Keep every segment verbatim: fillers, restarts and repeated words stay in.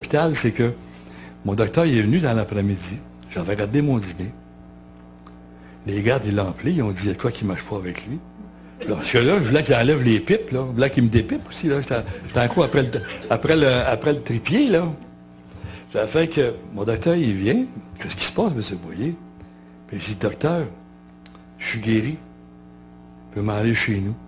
l'hôpital, c'est que mon docteur il est venu dans l'après-midi. J'avais regardé mon dîner. Les gardes, ils l'ont appelé, ils ont dit, il y a quoi qui ne marche pas avec lui? Là, parce que là, je voulais qu'il enlève les pipes, là. Je voulais qu'il me dépipe aussi, là. J'étais en coup après le, après, le, après le trépied, là. Ça fait que mon docteur, il vient. Qu'est-ce qui se passe, M. Boyer? Puis j'ai dit, docteur, je suis guéri. Je peux m'en aller chez nous.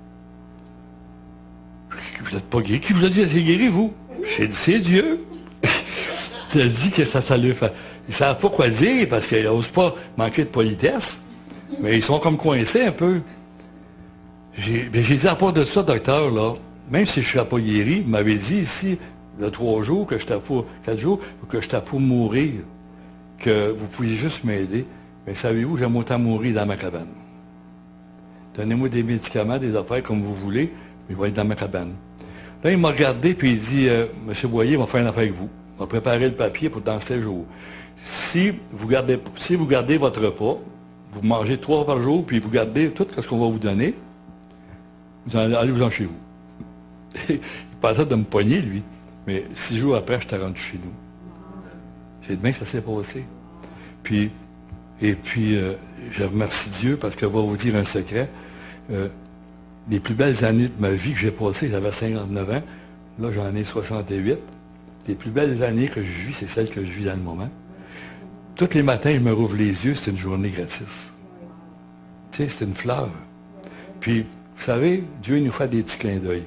Vous n'êtes pas guéri. Qui vous a dit que c'est guéri, vous? J'ai dit, c'est Dieu. Il a dit que ça, ça lui fait. Ils ne savent pas quoi dire parce qu'ils n'osent pas manquer de politesse. Mais ils sont comme coincés un peu. J'ai dit à part de ça, docteur, là, même si je ne serais pas guéri, il m'avait dit ici, il y a trois jours, que j'étais pour quatre jours, que j'étais pour mourir, que vous pouviez juste m'aider. Mais savez-vous, j'aime autant mourir dans ma cabane. Donnez-moi des médicaments, des affaires comme vous voulez, mais il va être dans ma cabane. Là, il m'a regardé, puis il dit, euh, M. Boyer, on va faire une affaire avec vous. On va préparer le papier pour dans sept jours. Si vous gardez, si vous gardez votre repas, vous mangez trois fois par jour, puis vous gardez tout ce qu'on va vous donner, vous allez, allez-vous-en chez vous. Il pensait de me pogner, lui. Mais six jours après, je t'ai rendu chez nous. C'est demain que ça s'est passé. Puis, et puis, euh, je remercie Dieu parce que je vais vous dire un secret. Euh, les plus belles années de ma vie que j'ai passées, j'avais cinquante-neuf ans. Là, j'en ai soixante-huit. Les plus belles années que je vis, c'est celles que je vis dans le moment. Tous les matins, je me rouvre les yeux, c'est une journée gratis. Tu sais, c'est une fleur. Puis, vous savez, Dieu nous fait des petits clins d'œil.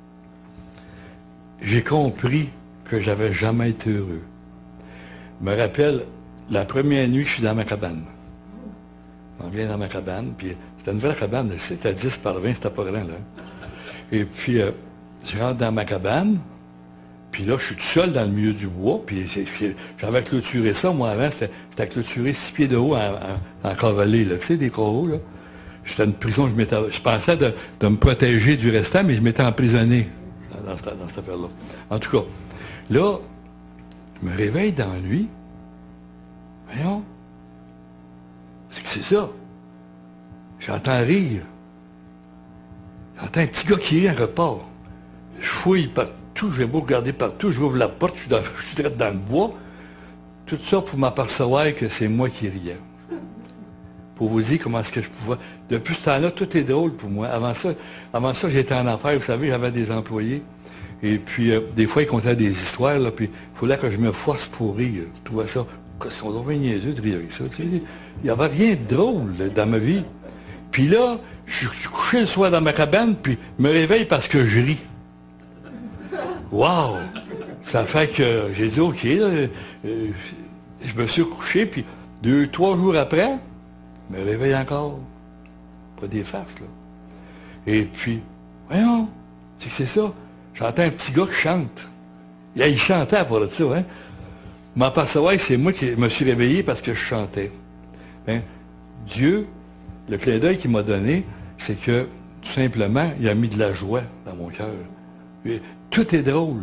J'ai compris que j'avais jamais été heureux. Je me rappelle la première nuit que je suis dans ma cabane. Je m'en viens dans ma cabane, puis c'était une vraie cabane, c'était dix par vingt, c'était pas grand, là. Et puis, euh, je rentre dans ma cabane, puis là, je suis tout seul dans le milieu du bois, puis j'avais clôturé ça, moi, avant, c'était clôturé six pieds de haut en, en, en cavalier, là, tu sais, des coraux, là. C'était une prison, je, je pensais de, de me protéger du restant, mais je m'étais emprisonné dans, dans, cette, dans cette affaire-là. En tout cas, là, je me réveille dans la nuit. Voyons. C'est que c'est ça. J'entends rire. J'entends un petit gars qui rit à repart. Je fouille partout, j'ai beau regarder partout, je ouvre la porte, je suis, dans, je suis dans le bois. Tout ça pour m'apercevoir que c'est moi qui riais. Pour vous dire comment est-ce que je pouvais. Depuis ce temps-là, tout est drôle pour moi. Avant ça, avant ça, j'étais en affaires, vous savez, j'avais des employés. Et puis, euh, des fois, ils contaient des histoires, là, puis il fallait que je me force pour rire. Je trouvais ça, ils sont donc bien niaiseux de rire avec ça. Tu sais. Il n'y avait rien de drôle là, dans ma vie. Puis là, je suis couché le soir dans ma cabane, puis je me réveille parce que je ris. Wow! Ça fait que j'ai dit, OK, là, euh, je me suis couché, puis deux, trois jours après, je me réveille encore. Pas des farces, là. Et puis, voyons, c'est que c'est ça. J'entends un petit gars qui chante. Il, il chantait à part de ça, hein. Je m'apercevais que c'est moi qui me suis réveillé parce que je chantais. Hein? Dieu, le clin d'œil qu'il m'a donné, c'est que, tout simplement, il a mis de la joie dans mon cœur. Tout est drôle.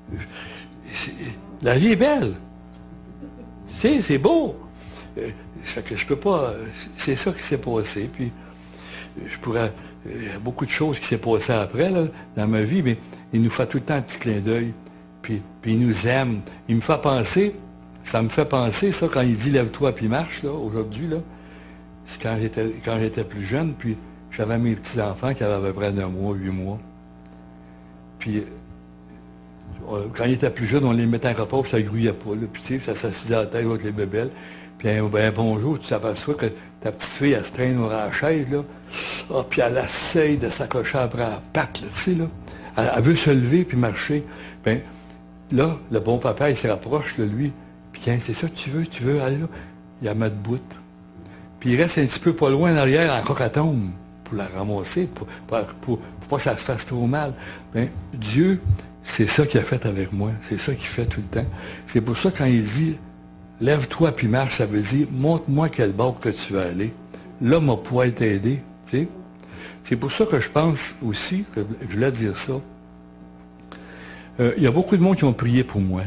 La vie est belle. Tu sais, c'est beau. Je peux pas. C'est ça qui s'est passé. Puis, je pourrais. Il y a beaucoup de choses qui s'est passé après, là, dans ma vie, mais il nous fait tout le temps un petit clin d'œil. Puis, puis il nous aime. Il me fait penser, ça me fait penser, ça, quand il dit lève-toi puis marche, là, aujourd'hui, là. C'est quand j'étais quand j'étais plus jeune, puis j'avais mes petits-enfants qui avaient à peu près d'un mois, huit mois. Puis, quand ils étaient plus jeunes, on les mettait en repas, puis ça ne grouillait pas, là. Puis, tu sais, ça s'assisait à la tête avec les bébelles. Puis un, ben, bonjour, tu t'aperçois que ta petite fille, elle se traîne au la chaise, là. Ah, puis elle essaye de s'accrocher après la patte, là, tu sais, là. Elle, elle veut se lever puis marcher. Ben, là, le bon papa, il se rapproche, là, lui. Puis quand c'est ça que tu veux, tu veux aller là, il la met debout. Puis il reste un petit peu pas loin en arrière, en cocatombe, pour la ramasser, pour, pour, pour, pour pas que ça se fasse trop mal. Ben, Dieu, c'est ça qu'il a fait avec moi. C'est ça qu'il fait tout le temps. C'est pour ça, quand il dit lève-toi puis marche, ça veut dire montre-moi quel bord que tu veux aller. Là, m'a pouvoir t'aider. Tu sais. C'est pour ça que je pense aussi, que je voulais dire ça. Euh, il y a beaucoup de monde qui ont prié pour moi.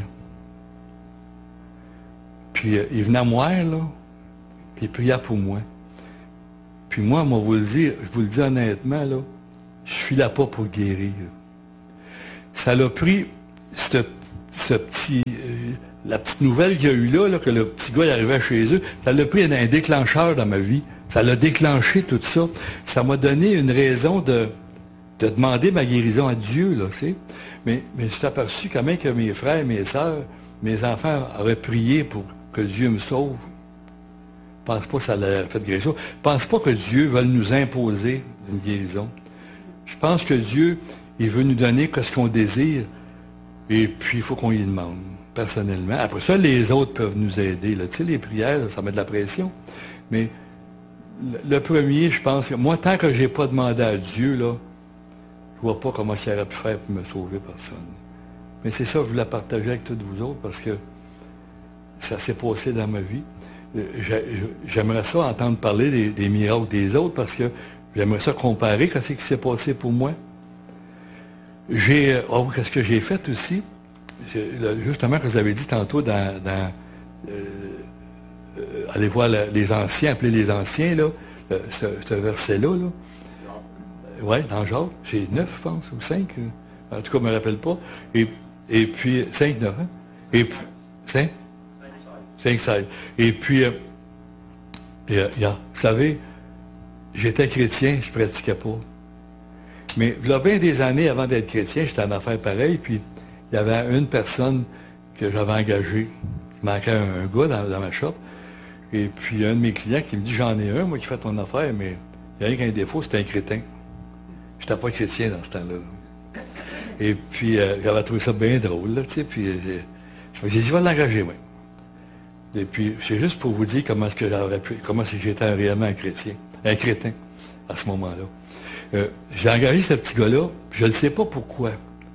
Puis euh, ils venaient me voir, là, puis ils priaient pour moi. Puis moi, moi, vous le dire, je vous le dis honnêtement, là, je suis là pas pour guérir. Ça l'a pris cette, ce petit, euh, la petite nouvelle qu'il y a eu là, là, que le petit gars est arrivé chez eux, ça l'a pris un, un déclencheur dans ma vie. Ça l'a déclenché tout ça. Ça m'a donné une raison de, de demander ma guérison à Dieu, là, tu sais. Mais, mais je suis aperçu quand même que mes frères, mes sœurs, mes enfants auraient prié pour que Dieu me sauve. Je ne pense pas que ça l'a fait guérison. Je ne pense pas que Dieu veuille nous imposer une guérison. Je pense que Dieu, il veut nous donner ce qu'on désire, et puis il faut qu'on y demande, personnellement. Après ça, les autres peuvent nous aider. Là. Tu sais, les prières, ça met de la pression. Mais le premier, je pense que moi, tant que je n'ai pas demandé à Dieu, là, je ne vois pas comment il aurait pu faire pour me sauver personne. Mais c'est ça, je voulais partager avec toutes vous autres parce que ça s'est passé dans ma vie. J'aimerais ça entendre parler des, des miracles des autres parce que j'aimerais ça comparer ce qui s'est passé pour moi. J'ai, oh, qu'est-ce que j'ai fait aussi? Justement, que vous avez dit tantôt dans, dans euh, euh, allez voir la, les anciens, appeler les anciens, là, le, ce, ce verset-là, là. Oui, dans Jacques, j'ai neuf, je pense, ou cinq. En tout cas, je ne me rappelle pas. Et, et puis, cinq, neuf, hein? Et puis, cinq? cinq, seize. Et puis, euh, et, euh, yeah, vous savez, j'étais chrétien, je ne pratiquais pas. Mais il y a bien des années avant d'être chrétien, j'étais en affaire pareille, puis il y avait une personne que j'avais engagée. Il manquait un, un gars dans, dans ma shop. Et puis, un de mes clients qui me dit, j'en ai un, moi, qui fait ton affaire, mais il n'y a rien qu'un défaut, c'était un crétin. Je n'étais pas chrétien dans ce temps-là. Et puis, euh, j'avais trouvé ça bien drôle, là, tu sais, puis euh, je me suis dit, je vais l'engager, moi. Et puis, c'est juste pour vous dire comment est-ce que j'aurais pu, comment est-ce que j'étais réellement un chrétien, un crétin, à ce moment-là. Euh, j'ai engagé ce petit gars-là, puis je ne sais pas pourquoi.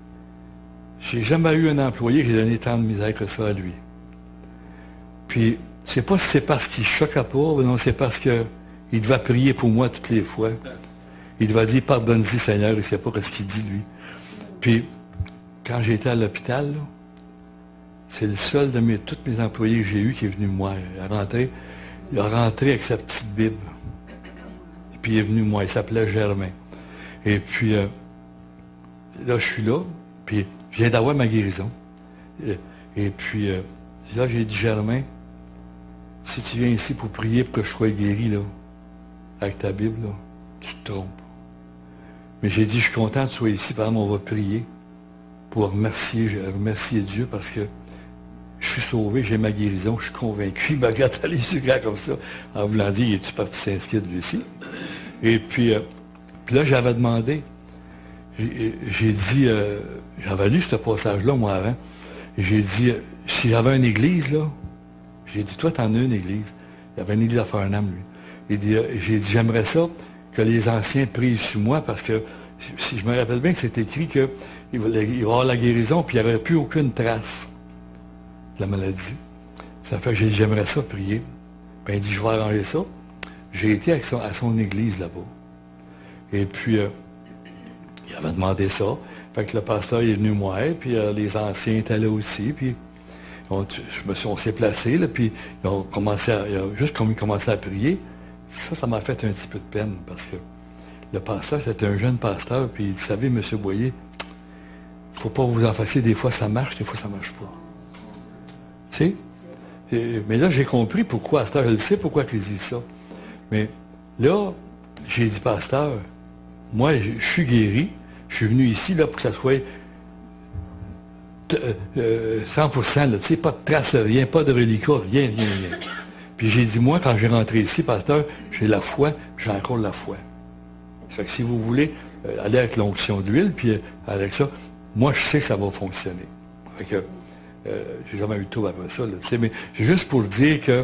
J'ai jamais eu un employé qui a donné tant de misère que ça à lui. Puis, je ne sais pas si c'est parce qu'il ne choquait pas, ou non, c'est parce qu'il devait prier pour moi toutes les fois. Il devait dire, pardonne-y, Seigneur, il ne sait pas ce qu'il dit, lui. Puis, quand j'étais à l'hôpital, c'est le seul de mes, tous mes employés que j'ai eu qui est venu me voir. Il a rentré, il a rentré avec sa petite Bible. Et puis, il est venu me voir. Il s'appelait Germain. Et puis, euh, là, je suis là. Puis, je viens d'avoir ma guérison. Et, et puis, euh, là, j'ai dit, Germain, si tu viens ici pour prier pour que je sois guéri, là, avec ta Bible, là, tu te trompes. Mais j'ai dit, je suis content que tu sois ici, par exemple, on va prier pour remercier, remercier Dieu parce que je suis sauvé, j'ai ma guérison, je suis convaincu. Il me regarde les yeux grands comme ça, en voulant dire, es-tu parti s'inscrire lui aussi? Et puis, euh, puis là, j'avais demandé, j'ai dit, euh, j'avais lu ce passage-là, moi, avant. J'ai dit, si j'avais une église, là, j'ai dit, toi, t'en as une église. Il y avait une église à Farnham, lui. J'ai dit, j'aimerais ça que les anciens prient sur moi parce que, si je me rappelle bien que c'est écrit qu'il va y avoir la guérison, puis il n'y aurait plus aucune trace de la maladie. Ça fait que j'ai dit, j'aimerais ça prier. Puis il dit, je vais arranger ça. J'ai été avec son, à son église là-bas. Et puis, euh, il avait demandé ça. Fait que le pasteur est venu moi, puis euh, les anciens étaient là aussi. Puis on, je me suis, on s'est placés, là, puis ils ont commencé à, juste comme ils commençaient à prier, ça, ça m'a fait un petit peu de peine parce que le pasteur, c'était un jeune pasteur, puis il dit, vous savez, M. Boyer, il ne faut pas vous en fasser, des fois ça marche, des fois ça ne marche pas. Tu sais? Et, mais là, j'ai compris pourquoi, pasteur, je le sais pourquoi il dit ça. Mais là, j'ai dit, pasteur, moi, je, je suis guéri, je suis venu ici là, pour que ça soit euh, cent pour cent, là, tu sais, pas de trace, rien, pas de reliquat, rien, rien, rien. Puis j'ai dit, moi, quand j'ai rentré ici, pasteur, j'ai la foi, j'ai encore la foi. Fait que si vous voulez euh, aller avec l'onction d'huile, puis euh, avec ça, moi, je sais que ça va fonctionner. Fait que, euh, j'ai jamais eu de tout après ça, là, tu sais, mais juste pour dire que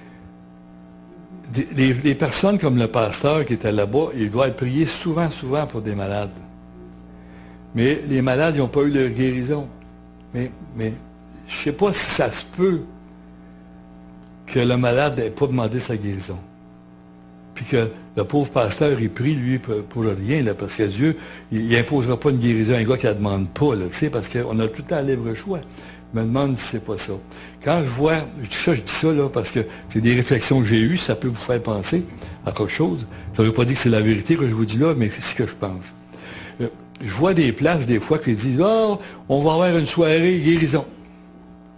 des, les, les personnes comme le pasteur qui était là-bas, il doit être prié souvent, souvent pour des malades. Mais les malades, ils n'ont pas eu leur guérison. Mais, mais je ne sais pas si ça se peut que le malade n'ait pas demandé sa guérison. Puis que le pauvre pasteur, il prie, lui, pour, pour rien, là, parce que Dieu, il n'imposera pas une guérison à un gars qui ne la demande pas, là, tu sais, parce qu'on a tout le temps libre choix. Je me demande si c'est pas ça. Quand je vois, je dis ça, je dis ça, là, parce que c'est des réflexions que j'ai eues, ça peut vous faire penser à quelque chose. Ça ne veut pas dire que c'est la vérité que je vous dis là, mais c'est ce que je pense. Je vois des places, des fois, qui disent, oh, on va avoir une soirée guérison.